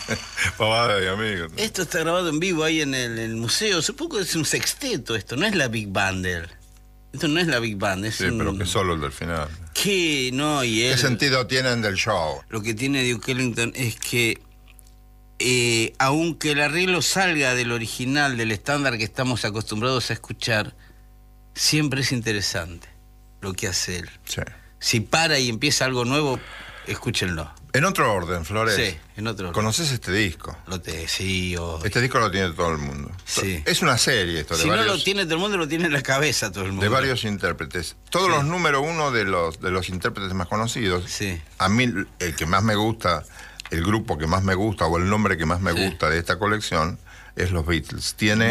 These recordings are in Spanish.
Pavada de amigos. Esto está grabado en vivo ahí en el museo. Supongo que es un sexteto esto, no es la Big Band. Esto no es la Big Band, es sí, pero que solo el del final. ¿Qué? No, y él... ¿Qué sentido tienen del show? Lo que tiene Duke Ellington es que, aunque el arreglo salga del original, del estándar que estamos acostumbrados a escuchar, siempre es interesante lo que hace él. Sí. Si para y empieza algo nuevo, escúchenlo. En otro orden, Flores. Sí, en otro orden. ¿Conoces este disco? Sí, Este disco lo tiene todo el mundo. Sí. Es una serie esto de si varios... no lo tiene todo el mundo, lo tiene en la cabeza todo el mundo. De varios intérpretes. Todos los número uno de los intérpretes más conocidos. Sí. A mí, el que más me gusta, el grupo que más me gusta, o el nombre que más me gusta de esta colección, es los Beatles. Tiene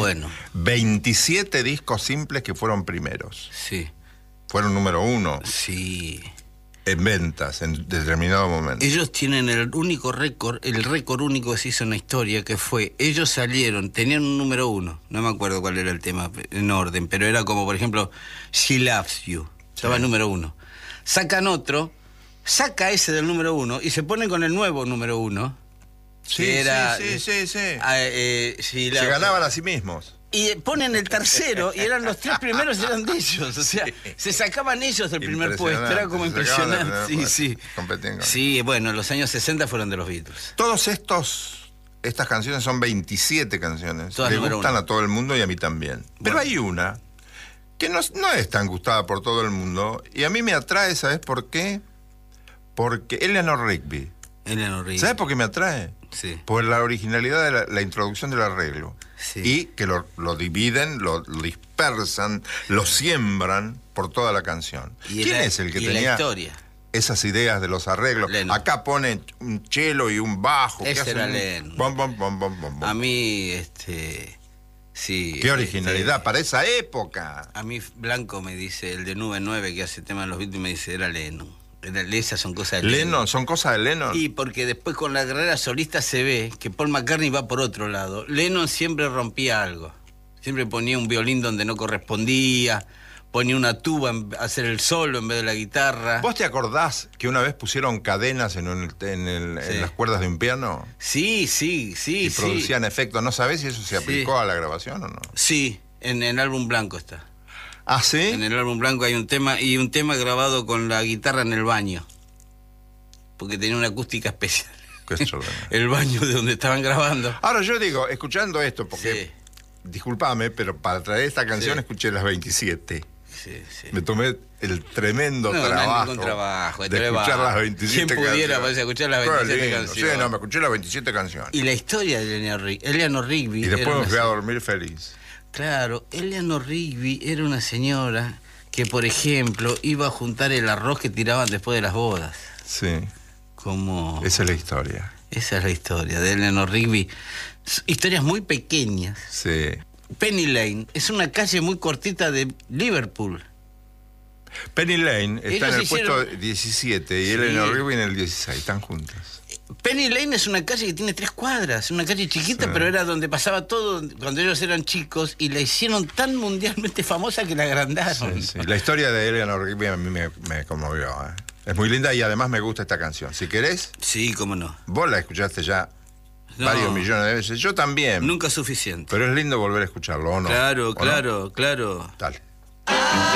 27 discos simples que fueron primeros. Sí. Fueron número uno. Sí. En ventas, en determinado momento. Ellos tienen el récord único que se hizo en la historia, que fue, ellos salieron, tenían un número uno, no me acuerdo cuál era el tema en orden, pero era como, por ejemplo, She Loves You, estaba el número uno. Sacan otro, saca ese del número uno y se ponen con el nuevo número uno. Sí, que era, sí. Se ganaban a sí mismos. Y ponen el tercero, y eran los tres primeros, eran de ellos. O sea, se sacaban ellos del primer puesto. Era como impresionante. Sí. Sí, bueno, los años 60 fueron de los Beatles. Todos estas canciones son 27 canciones. Todas le gustan a todo el mundo y a mí también. Bueno. Pero hay una que no es tan gustada por todo el mundo. Y a mí me atrae, ¿sabes por qué? Porque Eleanor Rigby. ¿Sabes por qué me atrae? Sí. Por la originalidad de la introducción del arreglo. Sí. Y que lo dividen, lo dispersan, lo siembran por toda la canción. ¿Quién es el que tenía esas ideas de los arreglos? Lennon. Acá ponen un cello y un bajo. Ese era Lennon. Bom. A mí, sí. Qué originalidad para esa época. A mí Blanco me dice, el de Nube 9 que hace tema de los Beatles, me dice, era Lennon. Esas son cosas de Lennon. ¿Son cosas de Lennon? Y porque después con la carrera solista se ve que Paul McCartney va por otro lado. Lennon siempre rompía algo. Siempre ponía un violín donde no correspondía, ponía una tuba a hacer el solo en vez de la guitarra. ¿Vos te acordás que una vez pusieron cadenas en las cuerdas de un piano? Sí. Y producían efectos. ¿No sabés si eso se aplicó a la grabación o no? Sí, en el álbum blanco está. ¿Ah, sí? En el álbum blanco hay un tema grabado con la guitarra en el baño. Porque tenía una acústica especial. El baño de donde estaban grabando. Ahora yo digo, escuchando esto, porque, discúlpame, pero para traer esta canción escuché las 27. Sí. Me tomé el tremendo trabajo, de escuchar las 27 canciones. ¿Quién pudiera escuchar las 27 canciones? Sí, me escuché las 27 canciones. Y la historia de Eleanor Rigby. Y después me fui a dormir feliz. Claro, Eleanor Rigby era una señora que, por ejemplo, iba a juntar el arroz que tiraban después de las bodas. Sí. Como... Esa es la historia. Esa es la historia de Eleanor Rigby. Historias muy pequeñas. Sí. Penny Lane es una calle muy cortita de Liverpool. Penny Lane está en el puesto 17 y Eleanor Rigby en el 16. Están juntas. Penny Lane es una calle que tiene 3 cuadras, una calle chiquita, pero era donde pasaba todo cuando ellos eran chicos, y la hicieron tan mundialmente famosa que la agrandaron. Sí. La historia de Eleanor Rigby a mí me conmovió. Es muy linda y además me gusta esta canción. Si querés... Sí, cómo no. Vos la escuchaste ya varios millones de veces. Yo también. Nunca es suficiente. Pero es lindo volver a escucharlo, ¿o no? Claro. Dale.